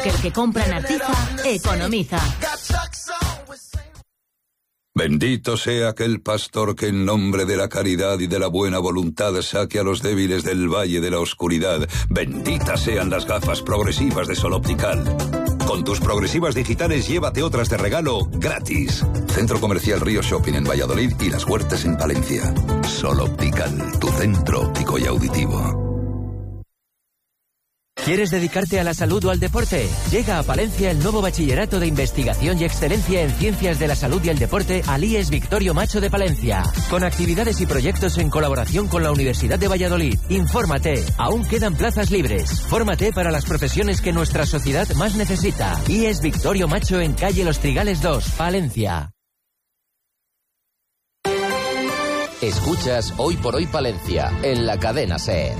Que el que compra en Artiza, economiza. Bendito sea aquel pastor que en nombre de la caridad y de la buena voluntad saque a los débiles del valle de la oscuridad. Benditas sean las gafas progresivas de Sol Optical. Con tus progresivas digitales llévate otras de regalo gratis. Centro Comercial Río Shopping en Valladolid y Las Huertas en Palencia. Sol Optical, tu centro óptico y auditivo. ¿Quieres dedicarte a la salud o al deporte? Llega a Palencia el nuevo Bachillerato de Investigación y Excelencia en Ciencias de la Salud y el Deporte IES Victorio Macho de Palencia, con actividades y proyectos en colaboración con la Universidad de Valladolid. Infórmate, aún quedan plazas libres. Fórmate para las profesiones que nuestra sociedad más necesita. IES Victorio Macho en calle Los Trigales 2, Palencia. Escuchas Hoy por Hoy Palencia, en la cadena SER.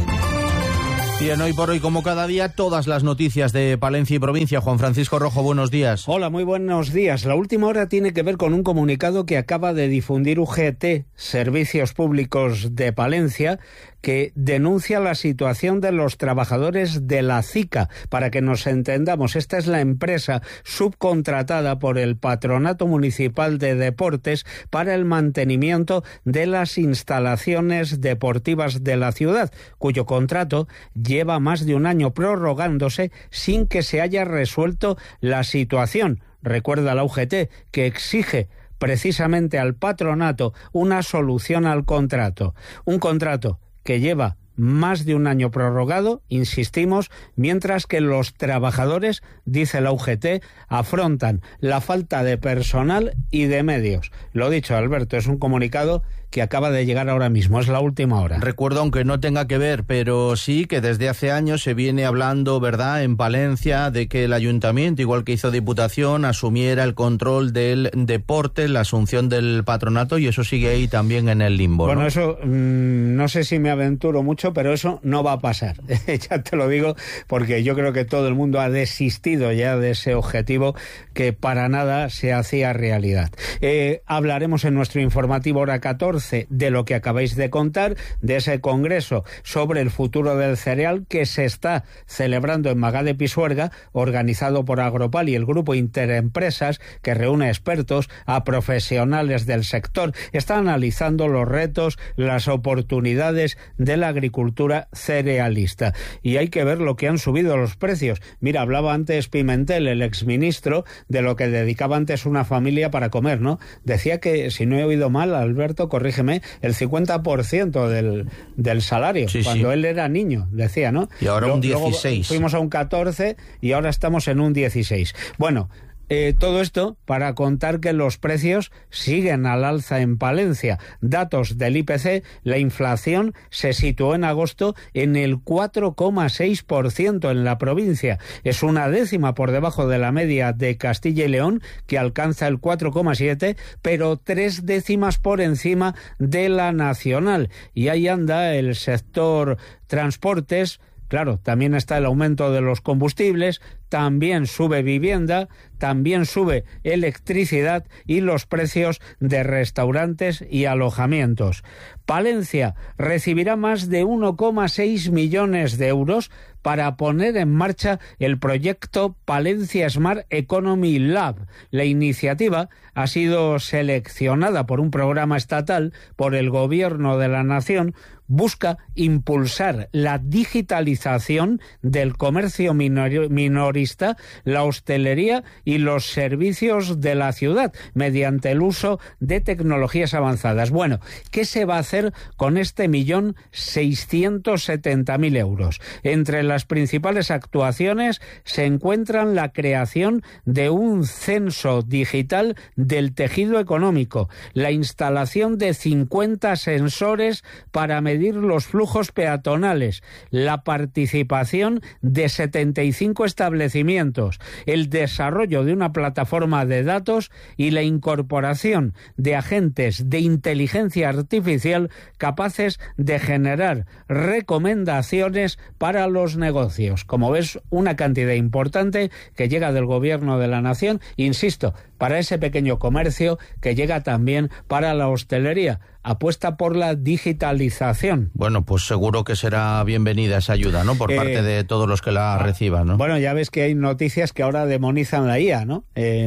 Y en Hoy por Hoy, como cada día, todas las noticias de Palencia y provincia. Juan Francisco Rojo, buenos días. Hola, muy buenos días. La última hora tiene que ver con un comunicado que acaba de difundir UGT, Servicios Públicos de Palencia, que denuncia la situación de los trabajadores de la CICA. Para que nos entendamos, esta es la empresa subcontratada por el Patronato Municipal de Deportes para el mantenimiento de las instalaciones deportivas de la ciudad, cuyo contrato lleva más de un año prorrogándose sin que se haya resuelto la situación. Recuerda la UGT que exige precisamente al patronato una solución al contrato. Un contrato que lleva más de un año prorrogado, insistimos, mientras que los trabajadores, dice la UGT, afrontan la falta de personal y de medios. Lo dicho, Alberto, es un comunicado que acaba de llegar ahora mismo, es la última hora. Recuerdo, aunque no tenga que ver, pero sí que desde hace años se viene hablando, ¿verdad?, en Palencia, de que el ayuntamiento, igual que hizo Diputación, asumiera el control del deporte, la asunción del patronato, y eso sigue ahí también en el limbo, ¿no? Bueno, eso no sé si me aventuro mucho, pero eso no va a pasar. Ya te lo digo, porque yo creo que todo el mundo ha desistido ya de ese objetivo que para nada se hacía realidad. Hablaremos en nuestro informativo hora 14 de lo que acabáis de contar, de ese congreso sobre el futuro del cereal que se está celebrando en Magá de Pisuerga, organizado por Agropal y el grupo Interempresas, que reúne expertos a profesionales del sector. Está analizando los retos, las oportunidades de la agricultura cerealista. Y hay que ver lo que han subido los precios. Mira, hablaba antes Pimentel, el exministro, de lo que dedicaba antes una familia para comer, ¿no? Decía que, si no he oído mal, Alberto, corrígeme, el 50% del salario, sí, cuando sí. Él era niño, decía, ¿no? Y ahora un 16. Luego fuimos a un 14 y ahora estamos en un 16. Bueno, todo esto para contar que los precios siguen al alza en Palencia. Datos del IPC, la inflación se situó en agosto en el 4,6% en la provincia. Es una décima por debajo de la media de Castilla y León, que alcanza el 4,7%, pero 3 décimas por encima de la nacional. Y ahí anda el sector transportes. Claro, también está el aumento de los combustibles, también sube vivienda, también sube electricidad y los precios de restaurantes y alojamientos. Palencia recibirá más de 1,6 millones de euros para poner en marcha el proyecto Palencia Smart Economy Lab. La iniciativa ha sido seleccionada por un programa estatal por el Gobierno de la Nación. Busca impulsar la digitalización del comercio minorista, la hostelería y los servicios de la ciudad mediante el uso de tecnologías avanzadas. Bueno, ¿qué se va a hacer con este 1.670.000 euros? Entre las principales actuaciones se encuentran la creación de un censo digital del tejido económico, la instalación de 50 sensores para medir los flujos peatonales, la participación de 75 establecimientos, el desarrollo de una plataforma de datos y la incorporación de agentes de inteligencia artificial capaces de generar recomendaciones para los negocios. Como ves, una cantidad importante que llega del Gobierno de la Nación, insisto, para ese pequeño comercio, que llega también para la hostelería. apuesta por la digitalización. Bueno, pues seguro que será bienvenida esa ayuda, ¿no? Por parte de todos los que la reciban, ¿no? Bueno, ya ves que hay noticias que ahora demonizan la IA, ¿no?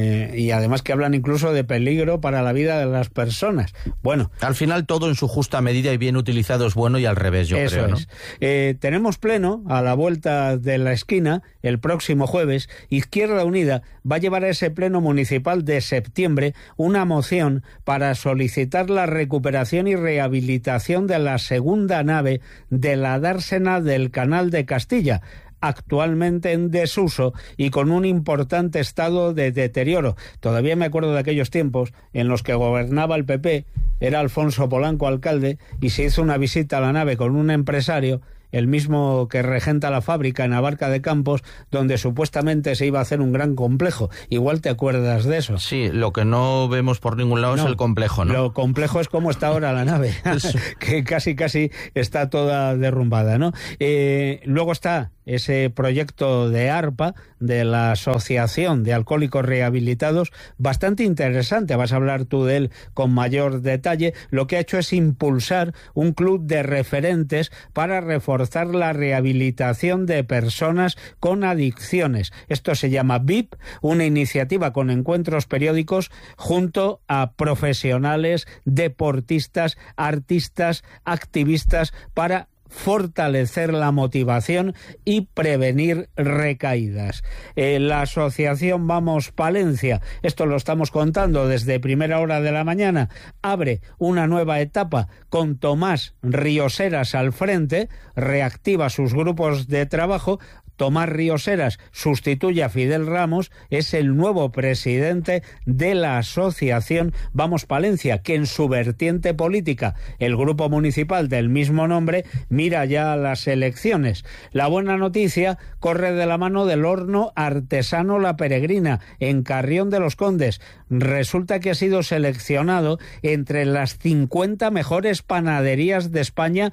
Y además que hablan incluso de peligro para la vida de las personas. Bueno. Al final todo en su justa medida y bien utilizado es bueno, y al revés, yo creo, ¿no? Tenemos pleno a la vuelta de la esquina el próximo jueves. Izquierda Unida va a llevar a ese pleno municipal de septiembre una moción para solicitar la recuperación y rehabilitación de la segunda nave de la dársena del Canal de Castilla, actualmente en desuso y con un importante estado de deterioro. Todavía me acuerdo de aquellos tiempos en los que gobernaba el PP, era Alfonso Polanco alcalde, y se hizo una visita a la nave con un empresario, el mismo que regenta la fábrica en Abarca de Campos, donde supuestamente se iba a hacer un gran complejo. Igual te acuerdas de eso. Sí, lo que no vemos por ningún lado es el complejo, ¿no? Lo complejo es cómo está ahora la nave, que casi está toda derrumbada, ¿no? Luego está ese proyecto de ARPA, de la Asociación de Alcohólicos Rehabilitados, bastante interesante. Vas a hablar tú de él con mayor detalle. Lo que ha hecho es impulsar un club de referentes para reforzar la rehabilitación de personas con adicciones. Esto se llama VIP, una iniciativa con encuentros periódicos junto a profesionales, deportistas, artistas, activistas, para fortalecer la motivación y prevenir recaídas. La asociación Vamos Palencia, esto lo estamos contando desde primera hora de la mañana, abre una nueva etapa con Tomás Rioseras al frente, reactiva sus grupos de trabajo. Tomás Rioseras sustituye a Fidel Ramos, es el nuevo presidente de la asociación Vamos Palencia, que en su vertiente política, el grupo municipal del mismo nombre, mira ya a las elecciones. La buena noticia corre de la mano del horno artesano La Peregrina, en Carrión de los Condes. Resulta que ha sido seleccionado entre las 50 mejores panaderías de España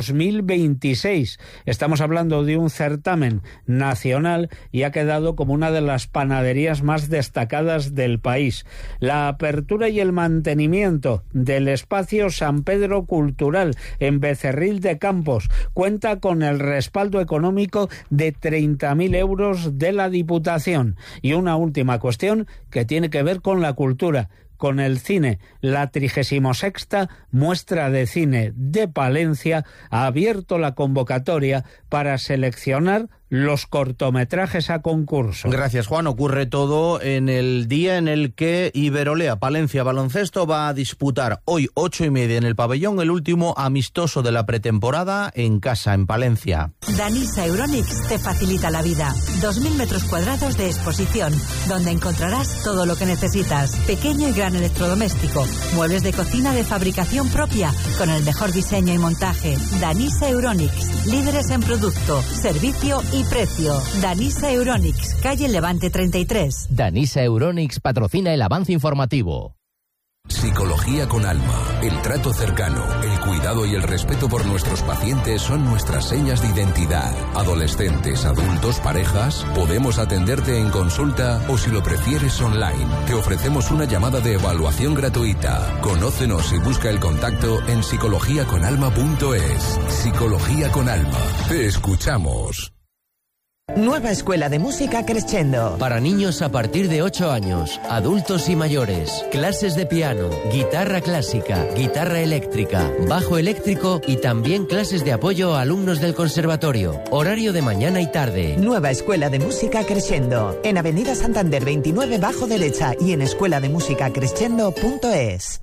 2026. Estamos hablando de un certamen nacional y ha quedado como una de las panaderías más destacadas del país. La apertura y el mantenimiento del espacio San Pedro Cultural en Becerril de Campos cuenta con el respaldo económico de 30.000 euros de la Diputación. Y una última cuestión que tiene que ver con la cultura, con el cine. La 36ª Muestra de Cine de Palencia ha abierto la convocatoria para seleccionar los cortometrajes a concurso. Gracias, Juan. Ocurre todo en el día en el que Iberolea Palencia Baloncesto va a disputar hoy 8:30 en el pabellón el último amistoso de la pretemporada en casa, en Palencia. Danisa Euronics te facilita la vida. 2.000 metros cuadrados de exposición, donde encontrarás todo lo que necesitas. Pequeño y gran electrodoméstico, muebles de cocina de fabricación propia, con el mejor diseño y montaje. Danisa Euronics, líderes en producto, servicio y precio. Danisa Euronics, calle Levante 33. Danisa Euronics patrocina el avance informativo. Psicología con alma, el trato cercano, el cuidado y el respeto por nuestros pacientes son nuestras señas de identidad. Adolescentes, adultos, parejas, podemos atenderte en consulta o, si lo prefieres, online. Te ofrecemos una llamada de evaluación gratuita. Conócenos y busca el contacto en psicologiaconalma.es. Psicología con alma. Te escuchamos. Nueva escuela de música Crescendo. Para niños a partir de 8 años, adultos y mayores. Clases de piano, guitarra clásica, guitarra eléctrica, bajo eléctrico y también clases de apoyo a alumnos del conservatorio. Horario de mañana y tarde. Nueva escuela de música Crescendo. En Avenida Santander 29 bajo derecha y en escuelademúsicacrescendo.es.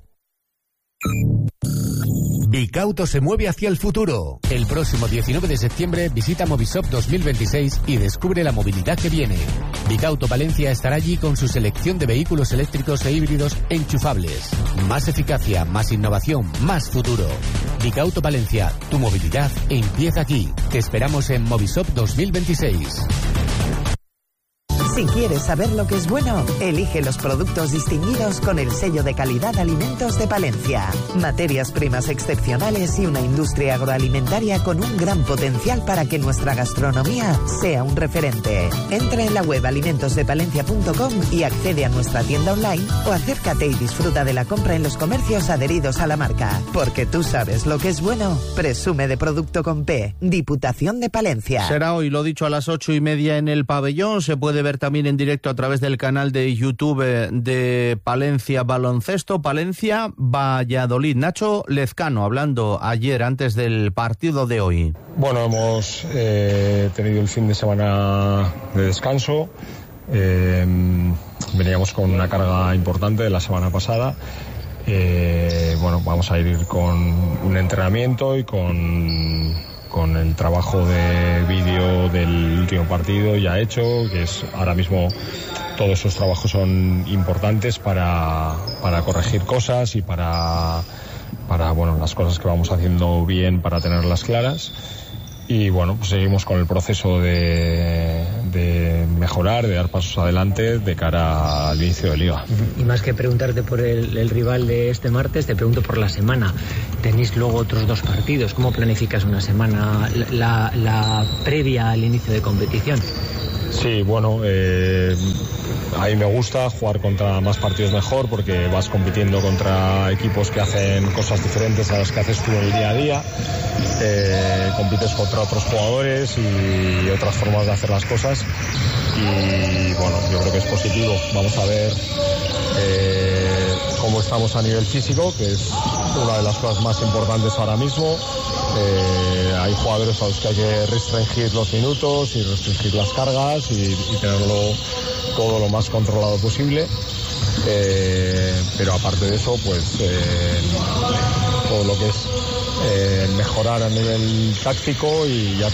Vicauto se mueve hacia el futuro. El próximo 19 de septiembre visita Movisop 2026 y descubre la movilidad que viene. Vicauto Palencia estará allí con su selección de vehículos eléctricos e híbridos enchufables. Más eficacia, más innovación, más futuro. Vicauto Palencia, tu movilidad empieza aquí. Te esperamos en Movisop 2026. Si quieres saber lo que es bueno, elige los productos distinguidos con el sello de calidad Alimentos de Palencia. Materias primas excepcionales y una industria agroalimentaria con un gran potencial para que nuestra gastronomía sea un referente. Entra en la web alimentosdepalencia.com y accede a nuestra tienda online o acércate y disfruta de la compra en los comercios adheridos a la marca. Porque tú sabes lo que es bueno, presume de Producto con P. Diputación de Palencia. Será hoy, lo dicho, a las 8:30 en el pabellón. Se puede ver también en directo a través del canal de YouTube de Palencia Baloncesto, Palencia Valladolid. Nacho Lezcano, hablando ayer antes del partido de hoy. Bueno, hemos tenido el fin de semana de descanso. Veníamos con una carga importante de la semana pasada. Bueno, vamos a ir con un entrenamiento y con el trabajo de vídeo del último partido ya hecho, que es ahora mismo todos esos trabajos son importantes para corregir cosas y para bueno, las cosas que vamos haciendo bien, para tenerlas claras. Y bueno, pues seguimos con el proceso de mejorar, de dar pasos adelante de cara al inicio de Liga. Y más que preguntarte por el rival de este martes, te pregunto por la semana. Tenéis luego otros 2 partidos. ¿Cómo planificas una semana, la previa al inicio de competición? Sí, bueno, a mí me gusta jugar contra más partidos mejor porque vas compitiendo contra equipos que hacen cosas diferentes a las que haces tú en el día a día. Compites contra otros jugadores y otras formas de hacer las cosas y bueno, yo creo que es positivo. Vamos a ver cómo estamos a nivel físico, que es una de las cosas más importantes ahora mismo. Hay jugadores a los que hay que restringir los minutos y restringir las cargas y tenerlo todo lo más controlado posible. Pero aparte de eso, pues todo lo que es mejorar a nivel táctico y ya